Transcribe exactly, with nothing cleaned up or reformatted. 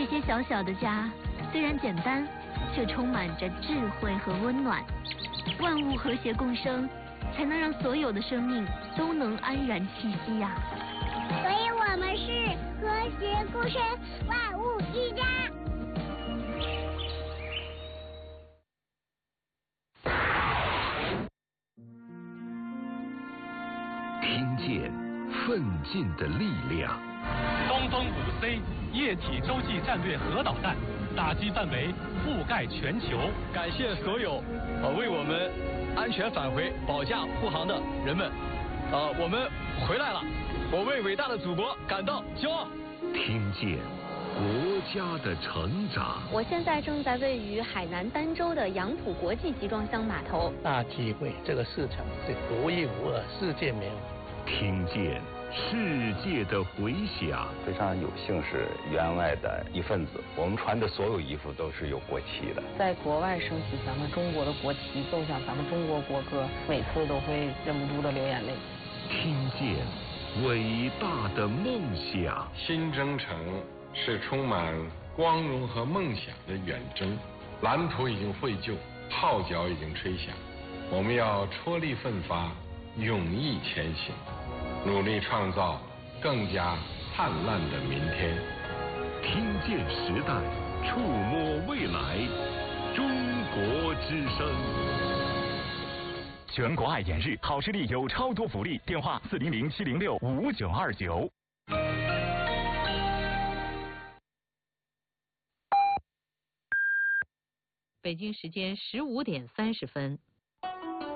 这些小小的家，虽然简单，却充满着智慧和温暖。万物和谐共生，才能让所有的生命都能安然栖息呀、 啊。所以我们是和谐共生，万物一家。 听见奋进的力量。 东风五 C 液体洲际战略核导弹打击范围覆盖全球。 感谢所有呃为我们安全返回保驾护航的人们，呃，我们回来了，我为伟大的祖国感到骄傲。 听见国家的成长。 我现在正在位于海南儋州的洋浦国际集装箱码头， 大体会这个市场是独一无二，世界没有。 听见世界的回响。 非常有幸是员外的一份子，我们穿的所有衣服都是有国旗的。 在国外升起咱们中国的国旗，奏响咱们中国国歌，每次都会忍不住的流眼泪。 听见伟大的梦想。 新征程是充满光荣和梦想的远征，蓝图已经绘就，号角已经吹响，我们要踔厉奋发，勇毅前行，努力创造更加灿烂的明天。 听见时代，触摸未来，中国之声。 全国爱眼日，好视力有超多福利，电话四零零七零六五九二九。 北京时间十五点三十分。